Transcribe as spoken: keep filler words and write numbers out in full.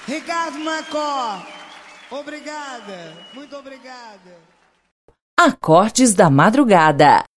Ricardo Macó, obrigada, muito obrigada. Acordes da Madrugada.